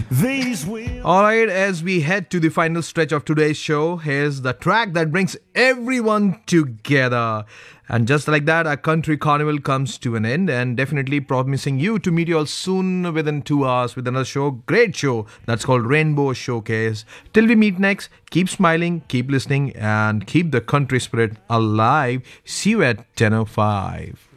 These will. Alright, as we head to the final stretch of today's show, here's the track that brings everyone together. And just like that, our country carnival comes to an end, and definitely promising you to meet you all soon within 2 hours with another show, great show that's called Rainbow Showcase. Till we meet next, keep smiling, keep listening, and keep the country spirit alive. See you at 10:05.